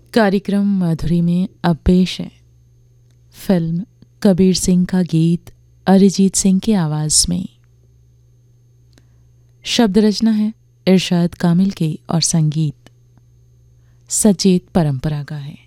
कार्यक्रम माधुरी में अब पेश है फिल्म कबीर सिंह का गीत अरिजीत सिंह की आवाज में। शब्द रचना है इरशाद कामिल की और संगीत सचेत परंपरा का है।